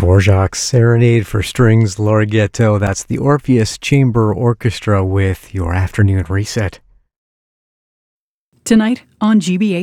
Dvorak's Serenade for Strings Larghetto. That's the Orpheus Chamber Orchestra with your afternoon reset. Tonight on GBH